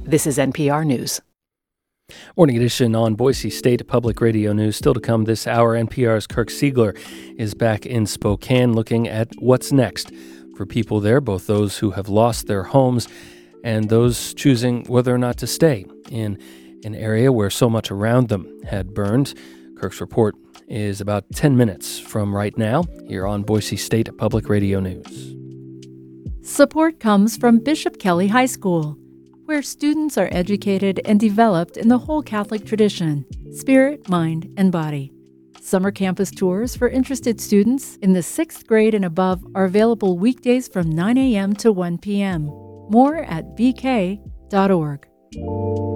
This is NPR News. Morning edition on Boise State Public Radio News. Still to come this hour, NPR's Kirk Siegler is back in Spokane looking at what's next for people there, both those who have lost their homes and those choosing whether or not to stay in an area where so much around them had burned. Kirk's report is about 10 minutes from right now here on Boise State Public Radio News. Support comes from Bishop Kelly High School, where students are educated and developed in the whole Catholic tradition, spirit, mind, and body. Summer campus tours for interested students in the 6th grade and above are available weekdays from 9 a.m. to 1 p.m. More at bk.org.